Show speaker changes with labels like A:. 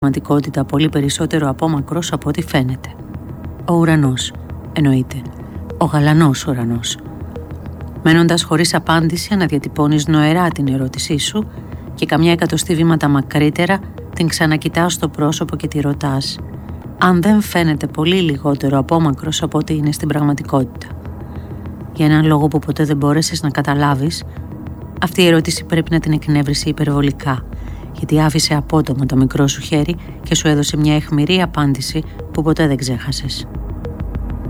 A: πραγματικότητα πολύ περισσότερο απόμακρος από ό,τι φαίνεται. Ο ουρανός, εννοείται. Ο γαλανός ουρανός. Μένοντας χωρίς απάντηση, αναδιατυπώνεις νοερά την ερώτησή σου και καμιά εκατοστή βήματα μακρύτερα την ξανακοιτάς στο πρόσωπο και τη ρωτάς αν δεν φαίνεται πολύ λιγότερο απόμακρος από ό,τι είναι στην πραγματικότητα. Για έναν λόγο που ποτέ δεν μπόρεσες να καταλάβεις, αυτή η ερώτηση πρέπει να την εκνεύρεις υπερβολικά, γιατί άφησε απότομα το μικρό σου χέρι και σου έδωσε μια αιχμηρή απάντηση που ποτέ δεν ξέχασες.